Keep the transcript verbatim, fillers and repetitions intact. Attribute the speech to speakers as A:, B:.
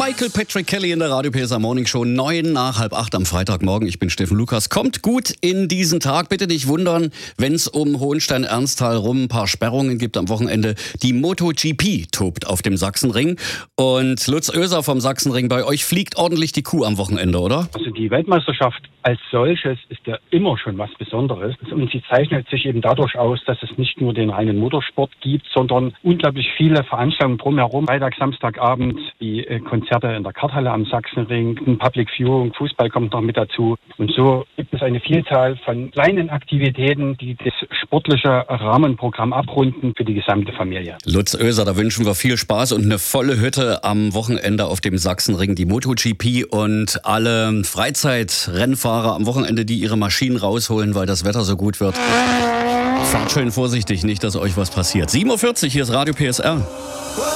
A: Michael Patrick Kelly in der Radio P S A Morning Show, neun nach halb acht am Freitagmorgen. Ich bin Steffen Lukas. Kommt gut in diesen Tag. Bitte nicht wundern, wenn es um Hohenstein-Ernsthal rum ein paar Sperrungen gibt am Wochenende. Die MotoGP tobt auf dem Sachsenring. Und Lutz Oeser vom Sachsenring, bei euch fliegt ordentlich die Kuh am Wochenende, oder?
B: Also die Weltmeisterschaft als solches ist ja immer schon was Besonderes. Und sie zeichnet sich eben dadurch aus, dass es nicht nur den reinen Motorsport gibt, sondern unglaublich viele Veranstaltungen drumherum. Freitag, Samstagabend, die äh, Konzerte in der Karthalle am Sachsenring, ein Public Viewing, Fußball kommt noch mit dazu. Und so gibt es eine Vielzahl von kleinen Aktivitäten, die das sportliche Rahmenprogramm abrunden für die gesamte Familie.
A: Lutz Oeser, da wünschen wir viel Spaß und eine volle Hütte am Wochenende auf dem Sachsenring. Die MotoGP und alle Freizeitrennfahrer am Wochenende, die ihre Maschinen rausholen, weil das Wetter so gut wird. Fahrt schön vorsichtig, nicht, dass euch was passiert. sieben Uhr vierzig, hier ist Radio P S R.